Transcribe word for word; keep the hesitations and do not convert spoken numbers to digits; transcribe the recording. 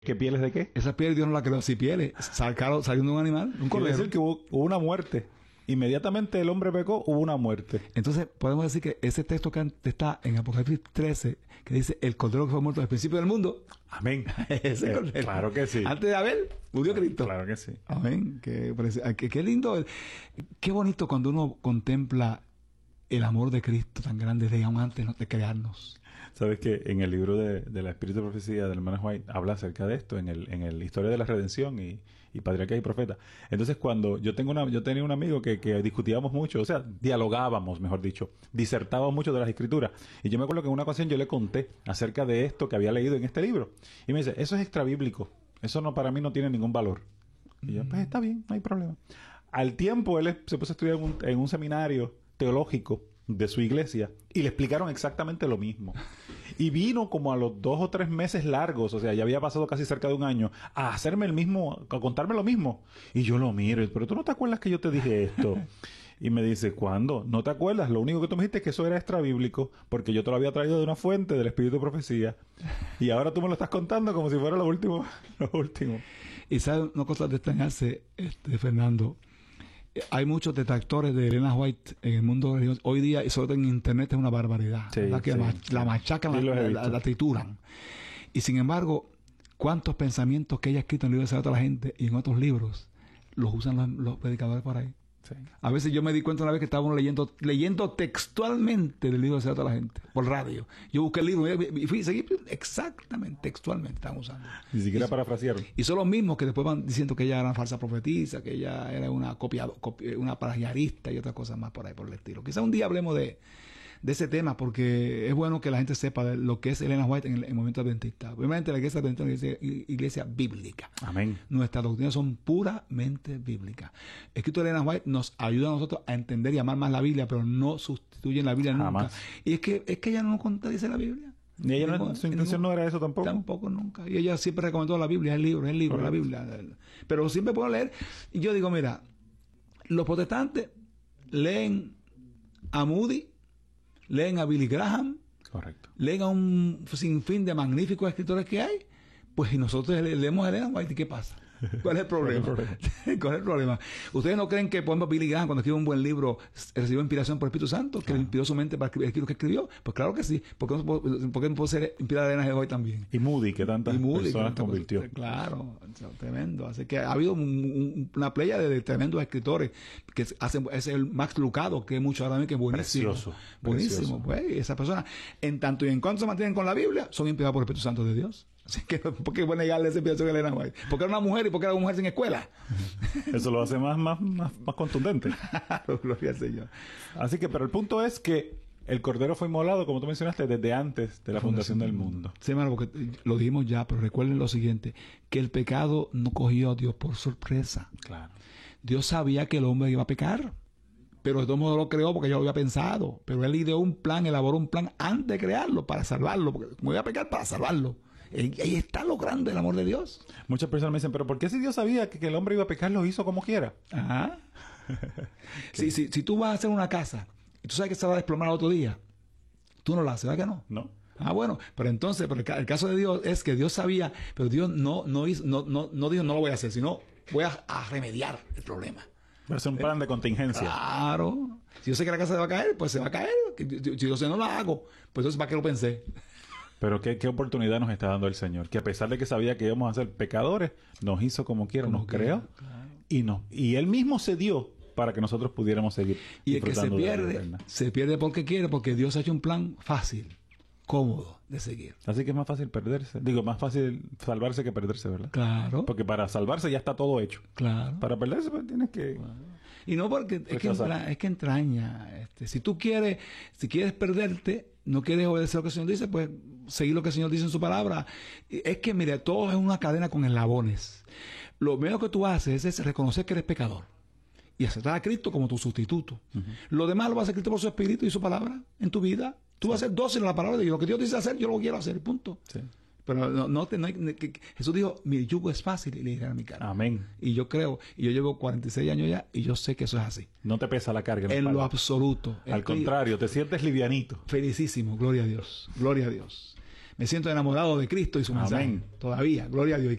¿Qué pieles de qué? Esa piel Dios no la creó así, pieles. Sacaron, saliendo de un animal, un Quiere cordero. decir que hubo, hubo una muerte. Inmediatamente el hombre pecó, hubo una muerte. Entonces, podemos decir que ese texto que está en Apocalipsis trece, que dice, el cordero que fue muerto al principio del mundo. Amén. Ese Eh, cordero. claro que sí. Antes de Abel, murió Cristo. Claro que sí. Amén. Qué, qué, qué lindo. Qué bonito cuando uno contempla el amor de Cristo tan grande desde aún antes de crearnos. Sabes que en el libro de, de la Espíritu de Profecía del hermano White habla acerca de esto, en el, en el Historia de la Redención y, y Patriarcas y Profetas. Entonces, cuando yo tengo una, yo tenía un amigo que, que discutíamos mucho, o sea, dialogábamos, mejor dicho, disertábamos mucho de las Escrituras. Y yo me acuerdo que en una ocasión yo le conté acerca de esto que había leído en este libro. Y me dice, eso es extrabíblico. Eso no, para mí no tiene ningún valor. Y yo, pues está bien, no hay problema. Al tiempo, él se puso a estudiar en un, en un seminario teológico de su iglesia y le explicaron exactamente lo mismo. Y vino como a los dos o tres meses largos, o sea, ya había pasado casi cerca de un año, a hacerme el mismo, a contarme lo mismo. Y yo lo miro, pero tú no te acuerdas que yo te dije esto. Y me dice, ¿cuándo? ¿No te acuerdas? Lo único que tú me dijiste es que eso era extrabíblico, porque yo te lo había traído de una fuente del Espíritu de Profecía. Y ahora tú me lo estás contando como si fuera lo último. Lo último. Y sabes una cosa de extrañarse, este, Fernando. Hay muchos detractores de Elena White en el mundo religioso. Hoy día, y sobre todo en internet, es una barbaridad. Sí, ¿verdad? Que sí, la, sí. la machacan, Sí, la, los he la, visto. la trituran. Y sin embargo, cuántos pensamientos que ella ha escrito en el libro de Secreto a la gente y en otros libros los usan los, los predicadores por ahí. Sí. A veces yo me di cuenta una vez que estábamos leyendo leyendo textualmente del libro de Secreto a la gente, por radio. Yo busqué el libro y fui, seguí exactamente, textualmente estaban usando. Ni siquiera y, parafrasearon. y son los mismos que después van diciendo que ella era una falsa profetisa, que ella era una copia, copia una plagiarista y otras cosas más por ahí por el estilo. Quizá un día hablemos de de ese tema, porque es bueno que la gente sepa de lo que es Elena White en el, en el movimiento adventista. Obviamente la iglesia adventista es una iglesia, iglesia bíblica. Amén. Nuestras doctrinas son puramente bíblicas. El escrito de Elena White nos ayuda a nosotros a entender y amar más la Biblia, pero no sustituyen la Biblia Jamás. nunca. Y es que es que ella no contradice la Biblia. Ni ella no, Ningún- su intención ningún- no era eso tampoco. Tampoco, nunca. Y ella siempre recomendó la Biblia, el libro, el libro, Correcto. la Biblia. Pero siempre puedo leer. Y yo digo, mira, los protestantes leen a Moody, leen a Billy Graham, Correcto. leen a un sinfín de magníficos escritores que hay, pues y nosotros le- leemos a Elena White, ¿y qué pasa? ¿Cuál es el problema? ¿Cuál es ¿Cuál es el problema? ¿Ustedes no creen que, por ejemplo, Billy Graham, cuando escribió un buen libro, recibió inspiración por el Espíritu Santo, que le inspiró su mente para escribir lo que escribió? Pues claro que sí. ¿Por qué no, puedo- por qué no puede ser inspirada de Elena White también? Y Moody, que tantas Y Moody, personas que- convirtió. Claro, o sea, tremendo. Así que ha habido un- un- una playa de, de tremendos escritores que hacen, es el Max Lucado, que es mucho ahora mismo, que es buenísimo. Precioso, Buenísimo, precioso. pues. Esa persona, en tanto y en cuanto se mantienen con la Biblia, son inspirados por el Espíritu Santo de Dios. Así que, ¿por qué voy a negarle esa inspiración a Elena White? Porque era una mujer y porque era una mujer sin escuela. Eso lo hace más, más, más, más contundente. Gloria al Señor. Así que, pero el punto es que el Cordero fue inmolado, como tú mencionaste, desde antes de la fundación del mundo. Sí, hermano, porque lo dijimos ya, pero recuerden lo siguiente, que el pecado no cogió a Dios por sorpresa. Claro. Dios sabía que el hombre iba a pecar, pero de todos modos lo creó porque ya lo había pensado. Pero él ideó un plan, elaboró un plan antes de crearlo para salvarlo, porque como iba a pecar, para salvarlo. Y ahí está lo grande del amor de Dios. Muchas personas me dicen, pero ¿por qué si Dios sabía que, que el hombre iba a pecar, lo hizo como quiera? Ajá. si, si, si tú vas a hacer una casa y tú sabes que se va a desplomar el otro día, tú no la haces, ¿verdad que no? No. Ah, bueno, pero entonces, pero el, ca- el caso de Dios es que Dios sabía, pero Dios no, no hizo, no, no, no dijo no lo voy a hacer, sino voy a, a remediar el problema. Va a ser un plan de contingencia. Claro. Si yo sé que la casa se va a caer, pues se va a caer. Que- Si si yo sé no la hago, pues entonces ¿para qué lo pensé? Pero qué, qué oportunidad nos está dando el Señor. Que a pesar de que sabía que íbamos a ser pecadores, nos hizo como quiera, Como nos quiera, creó. claro. Y, nos, y Él mismo se dio para que nosotros pudiéramos seguir Y el que se disfrutando de la vida pierde, eterna. se pierde porque quiere, porque Dios ha hecho un plan fácil, cómodo de seguir. Así que es más fácil perderse. Digo, más fácil salvarse que perderse, ¿verdad? Claro, Porque para salvarse ya está todo hecho. claro. Para perderse, pues tienes que... Y no porque es que, Rechazar. entra- es que entraña. Este, si tú quieres, si quieres perderte, no quieres obedecer lo que el Señor dice, pues seguir lo que el Señor dice en su palabra. Y es que, mire, todo es una cadena con eslabones. Lo menos que tú haces es reconocer que eres pecador y aceptar a Cristo como tu sustituto. Lo demás lo va a hacer Cristo por su Espíritu y su palabra en tu vida. Tú vas a ser dócil a la palabra de Dios. Lo que Dios dice hacer, yo lo quiero hacer, punto. Sí. Pero no, no, te- no hay- que- que- Jesús dijo, mi yugo es fácil y liviana mi carga. Amén. Y yo creo, y yo llevo cuarenta y seis años ya, y yo sé que eso es así. No te pesa la carga. la En lo espalda. absoluto. Al Estoy contrario, te sientes livianito. felicísimo, gloria a Dios, gloria a Dios. Me siento enamorado de Cristo y su mensaje. Amén. Todavía, gloria a Dios.